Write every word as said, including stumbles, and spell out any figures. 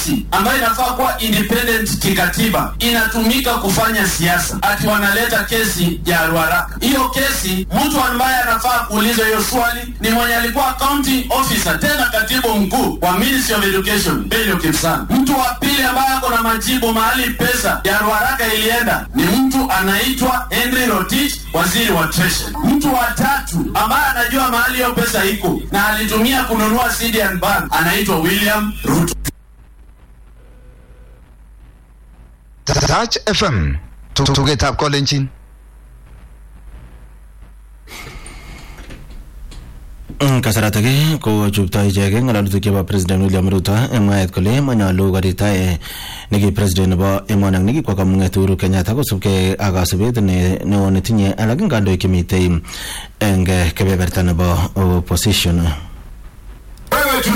Kamati ambayo inafaa kuwa independent kikatiba inatumika kufanya siasa, ati wanaleta kesi ya Ruaraka. Hiyo kesi, mtu ambaye anafaa kuuliza hiyo swali ni mwenye alikuwa county officer, tena katibu mkuu wa Ministry of Education, Belio Kipsang. Mtu wa pili ambaye ako na majibu mahali pesa ya Ruaraka ilienda ni mtu anaitwa Henry Rotich, waziri wa treasury. Mtu wa tatu ambaye anajua mahali hiyo pesa iko na alitumia kununua C D N Bank anaitwa William Ruto. Touch F M tugetap kolenjin. Kasaratage ko chupta ichege ngalalutik chebo President William Ruto emwaet kole manyalu koritae niki President nebo emonang niki kwa kamung'et Uhuru Kenyatta kosubkei ak kasubet neo netinye alak kandoik chemitei eng kebeberta nebo opposition.